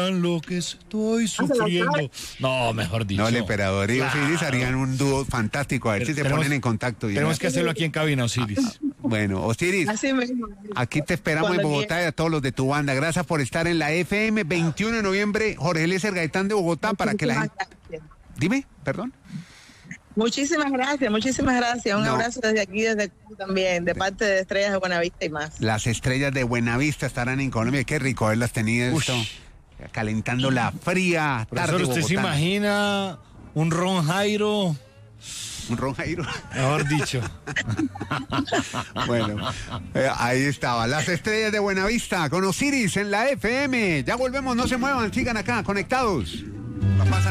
sabrán lo que estoy sufriendo. No, mejor dicho. No, el emperador y Osiris harían un dúo fantástico. A ver si se ponen en contacto. Tenemos que hacerlo aquí en cabina, Osiris. Bueno, Osiris, Así mismo. aquí te esperamos en Bogotá y a todos los de tu banda. Gracias por estar en la FM 21 de noviembre, Jorge Eliezer Gaitán de Bogotá, para que la gente... Dime, perdón. Muchísimas gracias. Un abrazo desde aquí, desde Cuba también, de parte de Estrellas de Buenavista y más. Las estrellas de Buenavista estarán en Colombia. Qué rico haberlas tenido esto, calentando la fría tarde. Profesor, ¿usted se imagina un Ron Jairo? Un Ron Jairo. Mejor dicho. Bueno, ahí estaba. Las estrellas de Buenavista con Osiris en la FM. Ya volvemos, no se muevan, sigan acá, conectados. No pasa